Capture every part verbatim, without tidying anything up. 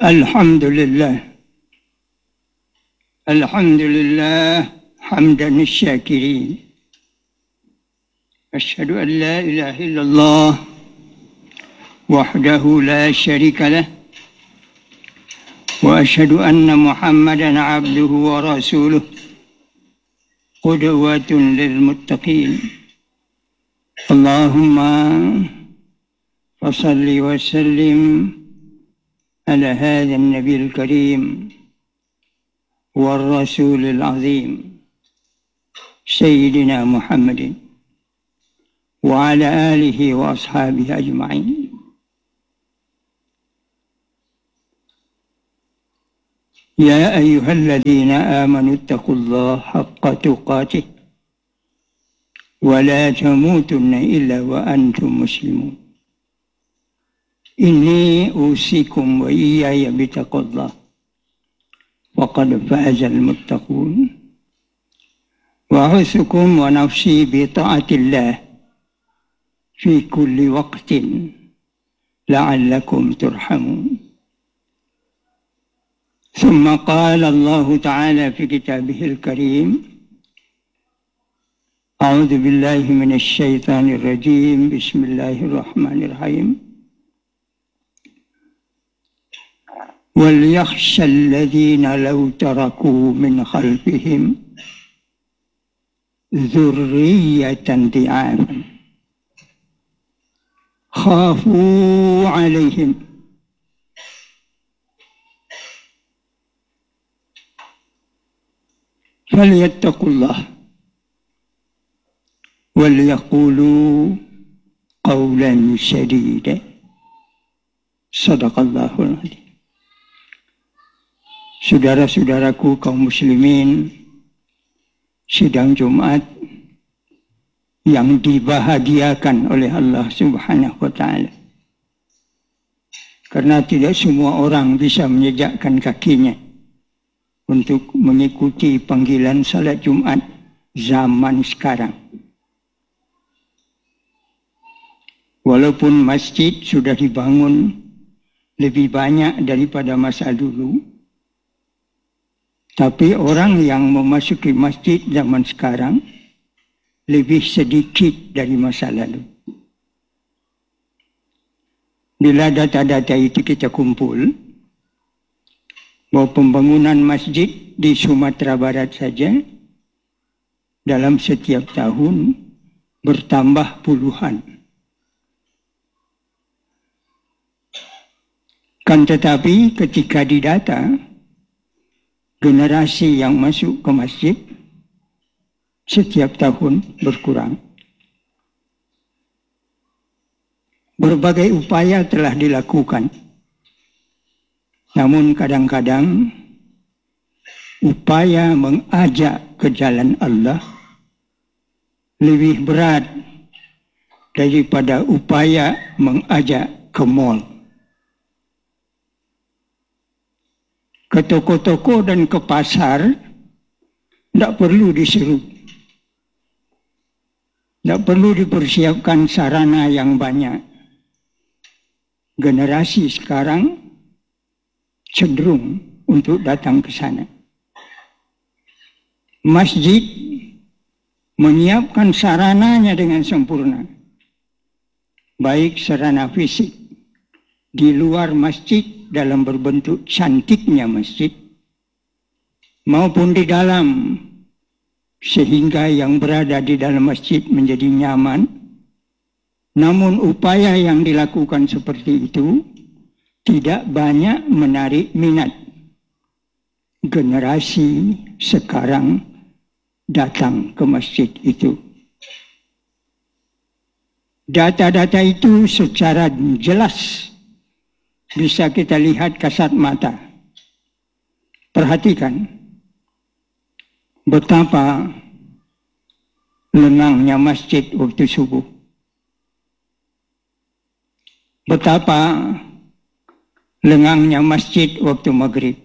الحمد لله الحمد لله حمدا الشاكرين. أشهد أن لا إله إلا الله وحده لا شريك له، وأشهد أن محمدا عبده ورسوله قدوة للمتقين. اللهم فصل وسلم على هذا النبي الكريم والرسول العظيم سيدنا محمد وعلى آله وأصحابه أجمعين. يا أيها الذين آمنوا اتقوا الله حق تقاته ولا تموتن إلا وأنتم مسلمون. إني أوصيكم وإياي بتقوى الله وقد فاز المتقون. وأعوذكم ونفسي بطاعة الله في كل وقت لعلكم ترحمون. ثم قال الله تعالى في كتابه الكريم: أعوذ بالله من الشيطان الرجيم، بسم الله الرحمن الرحيم. وليخشى الذين لو تركوا من خلفهم ذرية ضعافا خافوا عليهم فليتقوا الله وليقولوا قولا سديدا. صدق الله العظيم. Saudara-saudaraku kaum muslimin, sidang Jumat yang dibahagiakan oleh Allah Subhanahu wa Ta'ala. Karena tidak semua orang bisa menyejakkan kakinya untuk mengikuti panggilan salat Jumat zaman sekarang. Walaupun masjid sudah dibangun lebih banyak daripada masa dulu, tapi orang yang memasuki masjid zaman sekarang lebih sedikit dari masa lalu. Bila data-data itu kita kumpul, bahwa pembangunan masjid di Sumatera Barat saja dalam setiap tahun bertambah puluhan. Kan tetapi ketika didata, generasi yang masuk ke masjid setiap tahun berkurang. Berbagai upaya telah dilakukan. Namun kadang-kadang upaya mengajak ke jalan Allah lebih berat daripada upaya mengajak ke mall. Ke toko-toko dan ke pasar tidak perlu diseru. Tidak perlu dipersiapkan sarana yang banyak. Generasi sekarang cenderung untuk datang ke sana. Masjid menyiapkan sarananya dengan sempurna. Baik sarana fisik di luar masjid dalam berbentuk cantiknya masjid, maupun di dalam, sehingga yang berada di dalam masjid menjadi nyaman. Namun upaya yang dilakukan seperti itu tidak banyak menarik minat. Generasi sekarang datang ke masjid itu. Data-data itu secara jelas bisa kita lihat kasat mata. Perhatikan betapa lengangnya masjid waktu subuh. Betapa lengangnya masjid waktu maghrib.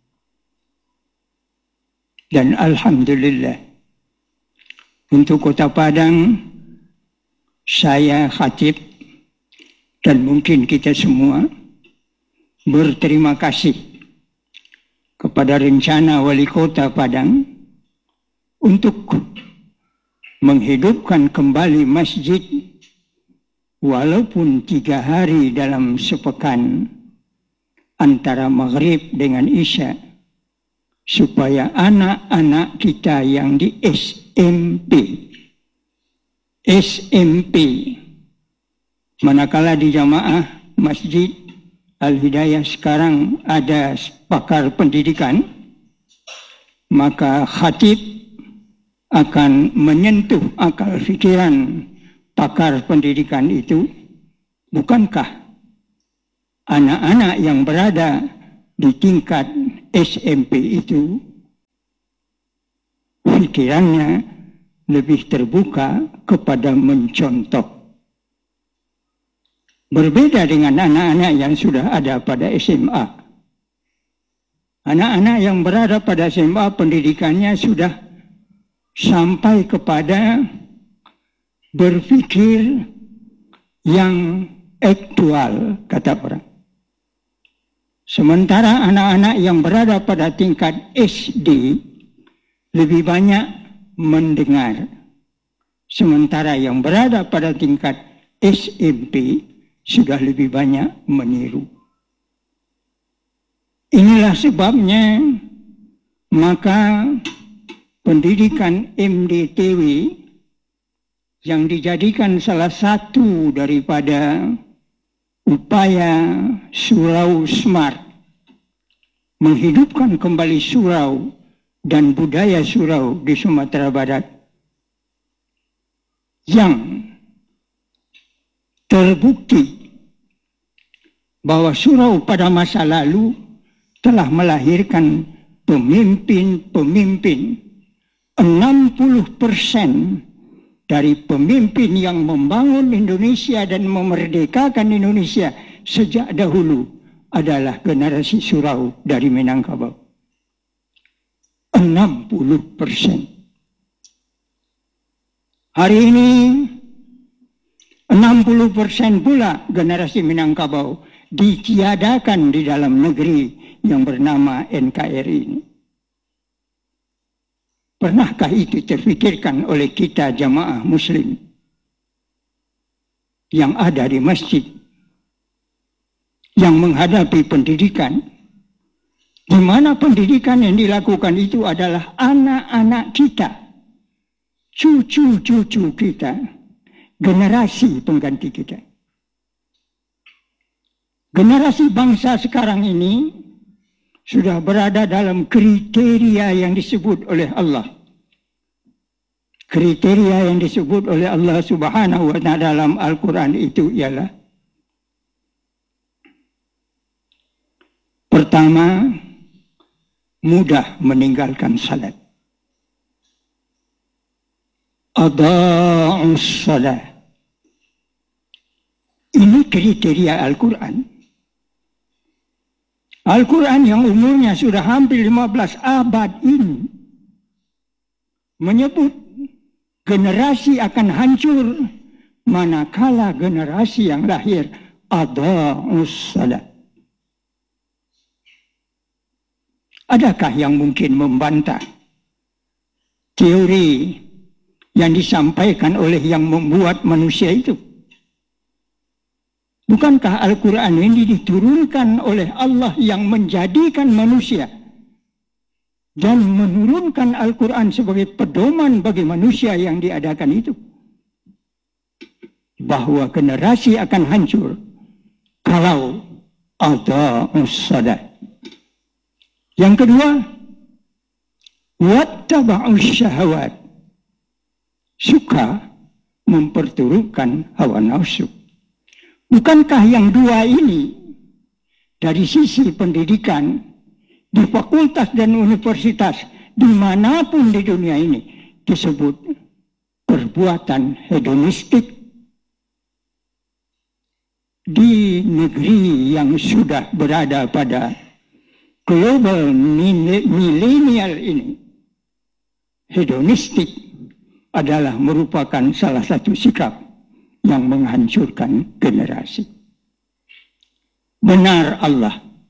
Dan alhamdulillah, untuk Kota Padang, saya khatib dan mungkin kita semua berterima kasih kepada rencana Wali Kota Padang untuk menghidupkan kembali masjid walaupun tiga hari dalam sepekan antara maghrib dengan isya, supaya anak-anak kita yang di S M P, S M P, manakala di jamaah Masjid Al-Hidayah sekarang ada pakar pendidikan, maka khatib akan menyentuh akal fikiran pakar pendidikan itu. Bukankah anak-anak yang berada di tingkat S M P itu pikirannya lebih terbuka kepada mencontoh? Berbeda dengan anak-anak yang sudah ada pada S M A. Anak-anak yang berada pada S M A pendidikannya sudah sampai kepada berpikir yang aktual, kata orang. Sementara anak-anak yang berada pada tingkat S D lebih banyak mendengar. Sementara yang berada pada tingkat S M P sudah lebih banyak meniru. Inilah sebabnya maka pendidikan M D T W yang dijadikan salah satu daripada upaya surau smart, menghidupkan kembali surau dan budaya surau di Sumatera Barat, yang terbukti bahwa surau pada masa lalu telah melahirkan pemimpin-pemimpin. enam puluh persen dari pemimpin yang membangun Indonesia dan memerdekakan Indonesia sejak dahulu adalah generasi surau dari Minangkabau. enam puluh persen. Hari ini enam puluh persen pula generasi Minangkabau ditiadakan di dalam negeri yang bernama N K R I ini. Pernahkah itu terfikirkan oleh kita jamaah muslim yang ada di masjid, yang menghadapi pendidikan, di mana pendidikan yang dilakukan itu adalah anak-anak kita, cucu-cucu kita, generasi pengganti kita. Generasi bangsa sekarang ini sudah berada dalam kriteria yang disebut oleh Allah. Kriteria yang disebut oleh Allah Subhanahu wa Ta'ala dalam Al-Quran itu ialah: pertama, mudah meninggalkan salat. Adha'us salat. Ini kriteria Al-Quran. Al-Quran yang umurnya sudah hampir lima belas abad ini menyebut generasi akan hancur manakala generasi yang lahir adha'us salat. Adakah yang mungkin membantah teori yang disampaikan oleh yang membuat manusia itu? Bukankah Al-Quran ini diturunkan oleh Allah yang menjadikan manusia dan menurunkan Al-Quran sebagai pedoman bagi manusia yang diadakan itu? Bahwa generasi akan hancur kalau adha'us salat. Yang kedua, wattaba'us syahawat. Suka memperturutkan hawa nafsu. Bukankah yang dua ini dari sisi pendidikan di fakultas dan universitas dimanapun di dunia ini disebut perbuatan hedonistik? Di negeri yang sudah berada pada global milenial ini, hedonistik adalah merupakan salah satu sikap yang menghancurkan generasi. Benar Allah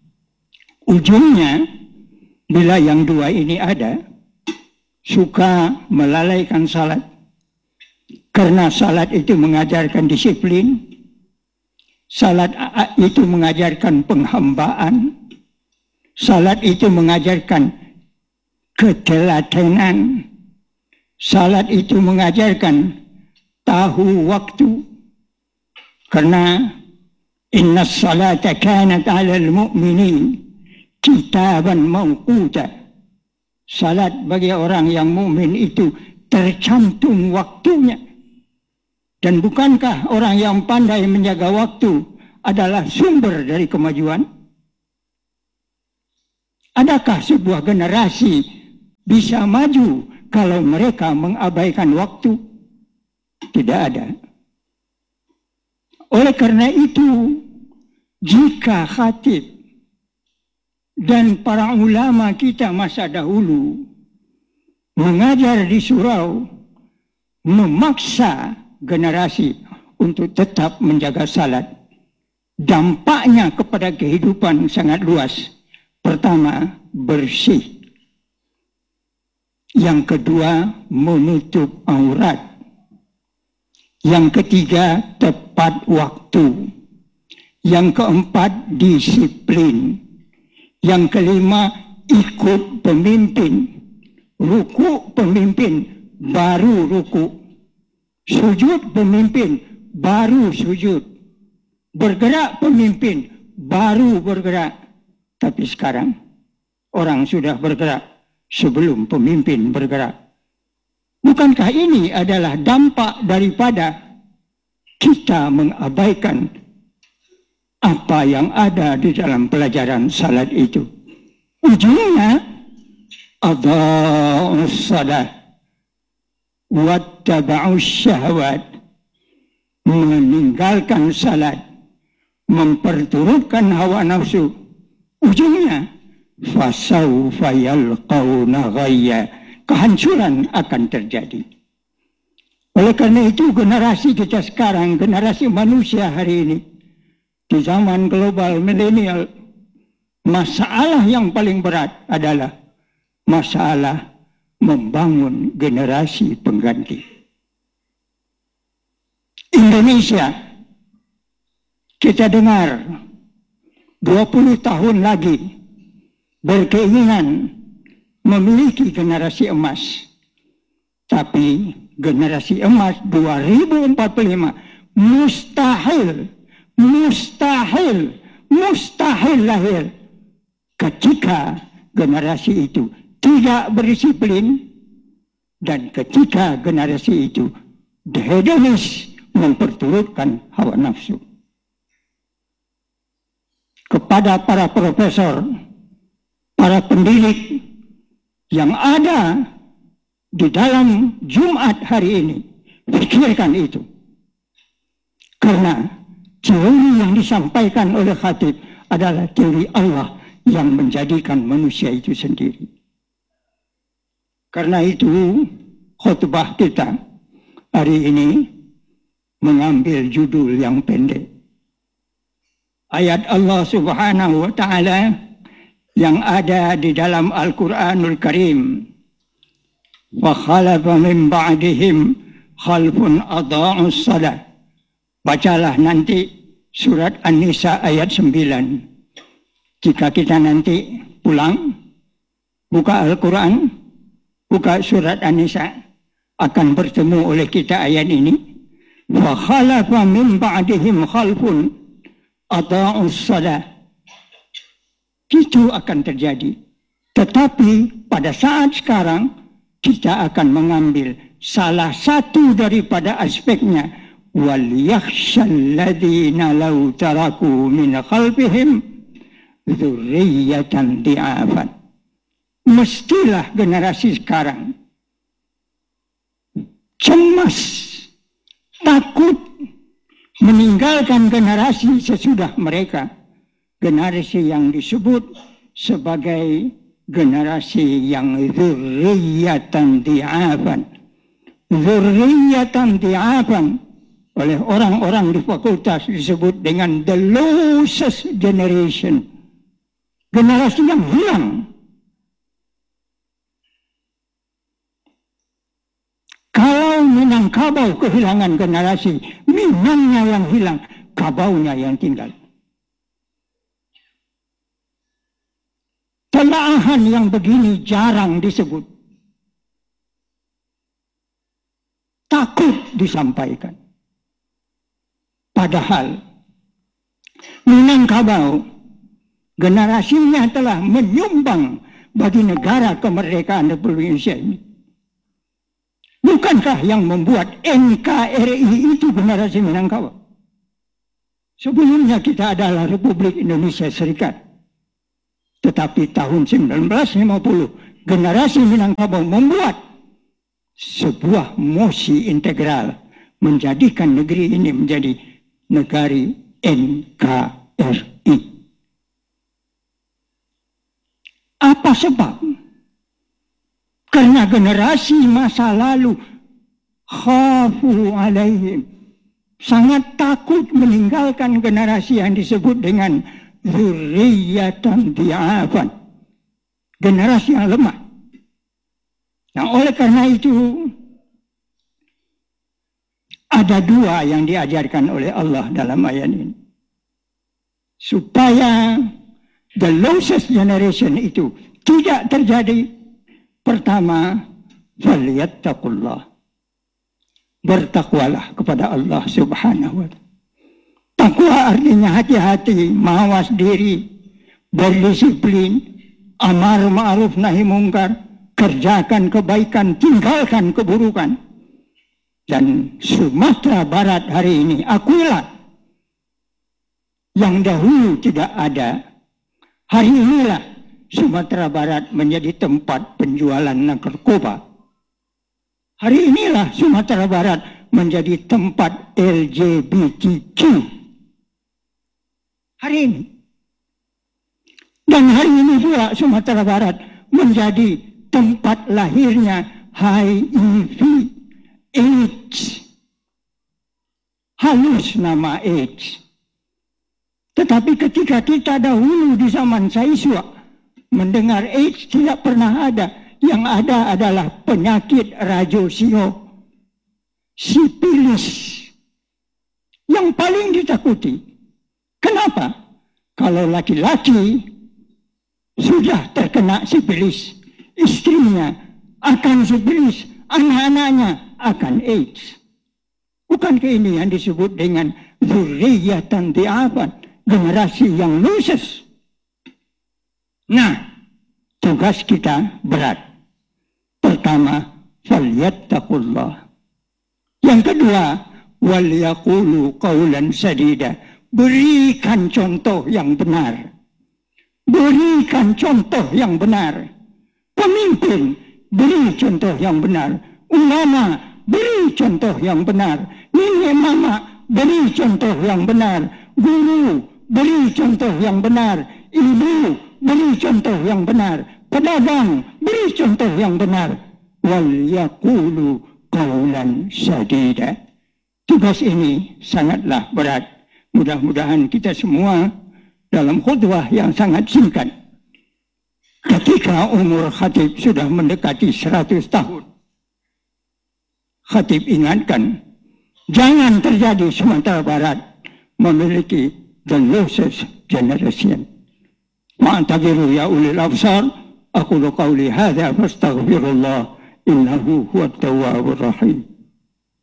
ujungnya bila yang dua ini ada, suka melalaikan salat. Karena salat itu mengajarkan disiplin, salat itu mengajarkan penghambaan, salat itu mengajarkan ketelatenan, salat itu mengajarkan tahu waktu. Karena inna salata kanat 'alal mu'minin kitaban mawquta. Salat bagi orang yang mukmin itu tercantum waktunya. Dan bukankah orang yang pandai menjaga waktu adalah sumber dari kemajuan? Adakah sebuah generasi bisa maju kalau mereka mengabaikan waktu? Tidak ada. Oleh karena itu, jika khatib dan para ulama kita masa dahulu mengajar di surau, memaksa generasi untuk tetap menjaga salat, dampaknya kepada kehidupan sangat luas. Pertama, bersih. Yang kedua, menutup aurat. Yang ketiga, tepat waktu. Yang keempat, disiplin. Yang kelima, ikut pemimpin. Ruku pemimpin, baru ruku. Sujud pemimpin, baru sujud. Bergerak pemimpin, baru bergerak. Tapi sekarang, orang sudah bergerak sebelum pemimpin bergerak. Bukankah ini adalah dampak daripada kita mengabaikan apa yang ada di dalam pelajaran salat itu? Ujungnya, adha'us salat wattaba'us syahwat, meninggalkan salat, memperturutkan hawa nafsu. Ujungnya, fasawfa yalqawna ghayya, kehancuran akan terjadi. Oleh karena itu, generasi kita sekarang, generasi manusia hari ini, di zaman global milenial, masalah yang paling berat adalah masalah membangun generasi pengganti. Indonesia, kita dengar dua puluh tahun lagi berkeinginan memiliki generasi emas. Tapi generasi emas dua ribu empat puluh lima mustahil, mustahil, mustahil lahir ketika generasi itu tidak berdisiplin dan ketika generasi itu hedonis, memperturutkan hawa nafsu. Kepada para profesor, para pendidik yang ada di dalam Jumat hari ini, pikirkan itu. Karena teori yang disampaikan oleh khatib adalah teori Allah yang menjadikan manusia itu sendiri. Karena itu, khutbah kita hari ini mengambil judul yang pendek. Ayat Allah Subhanahu wa Ta'ala yang ada di dalam Al-Quranul Karim. وَخَلَفَ مِنْ بَعْدِهِمْ خَلْفٌ أَضَاعُوا الصَّلَاةَ. Bacalah nanti surat An-Nisa ayat sembilan. Jika kita nanti pulang, buka Al-Quran, buka surat An-Nisa, akan bertemu oleh kita ayat ini. وَخَلَفَ مِنْ بَعْدِهِمْ خَلْفٌ أَضَاعُوا الصَّلَاةَ. Itu akan terjadi. Tetapi pada saat sekarang, kita akan mengambil salah satu daripada aspeknya. وَلْيَخْشَ الَّذِينَ لَوْ تَرَكُوا مِنْ خَلْفِهِمْ ذُرِّيَّةً ضِعَافًا. Mestilah generasi sekarang cemas, takut meninggalkan generasi sesudah mereka. Generasi yang disebut sebagai generasi yang dzurriyyatan di'afan. Dzurriyyatan di'afan oleh orang-orang di fakultas disebut dengan the losest generation. generasi yang hilang. Kalau Minangkabau kehilangan generasi, Minangnya yang hilang, Kabaunya yang tinggal. Telaahan yang begini jarang disebut. Takut disampaikan. Padahal Minangkabau generasinya telah menyumbang bagi negara kemerdekaan Republik Indonesia ini. Bukankah yang membuat N K R I itu generasi Minangkabau? Sebelumnya kita adalah Republik Indonesia Serikat. Tetapi tahun seribu sembilan ratus lima puluh generasi Minangkabau membuat sebuah mosi integral menjadikan negeri ini menjadi negari N K R I. Apa sebab? Karena generasi masa lalu khafu alaihim, sangat takut meninggalkan generasi yang disebut dengan dzurriyyatan dhi'afan, generasi yang lemah. Nah, oleh karena itu ada dua yang diajarkan oleh Allah dalam ayat ini, supaya the losest generation itu tidak terjadi. Pertama, falyattaqullah, bertakwalah kepada Allah Subhanahu wa ta'ala. Takwa artinya hati-hati, mawas diri, berdisiplin, amar ma'ruf nahi mungkar, kerjakan kebaikan, tinggalkan keburukan. Dan Sumatera Barat hari ini, akuilah, yang dahulu tidak ada, hari inilah Sumatera Barat menjadi tempat penjualan narkoba. Hari inilah Sumatera Barat menjadi tempat L G B T Q. Hari ini. Dan hari ini pula Sumatera Barat menjadi tempat lahirnya H I V, AIDS. Halus nama AIDS. Tetapi ketika kita dahulu di zaman Saiswa mendengar AIDS tidak pernah ada. Yang ada adalah penyakit rajosio, sipilis, yang paling ditakuti. Kenapa? Kalau laki-laki sudah terkena sipilis, istrinya akan sipilis, anak-anaknya akan AIDS. Bukankah ini yang disebut dengan dzurriyyatan dhi'afan, generasi yang loses? Nah, tugas kita berat. Pertama, falyattaqullah. Yang kedua, wal yaqulu qawlan sadida. Berikan contoh yang benar. Berikan contoh yang benar. Pemimpin, beri contoh yang benar. Ulama, beri contoh yang benar. Nenek mama, beri contoh yang benar. Guru, beri contoh yang benar. Ibu, beri contoh yang benar. Pedagang, beri contoh yang benar. Wal yaqulu qawlan sadida. Tugas ini sangatlah berat. Mudah-mudahan kita semua dalam khutbah yang sangat singkat, ketika umur khatib sudah mendekati seratus tahun, khatib ingatkan, jangan terjadi Sumatera Barat memiliki the losest generation. Ma'tabiru ya ulil absar. Aqulu qawli hadha fastaghfirullah innahu huwat tawwabur rahim.